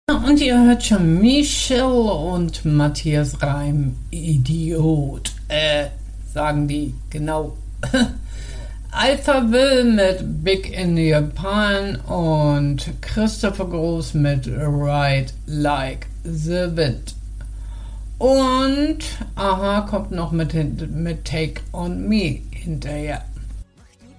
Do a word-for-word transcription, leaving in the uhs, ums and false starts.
Und ihr hört schon Michelle und Matthias Reim, Idiot. Äh, sagen die, genau. Alphaville mit Big in Japan und Christopher Groß mit Ride Like the Wind. Und Aha kommt noch mit, mit Take on Me hinterher.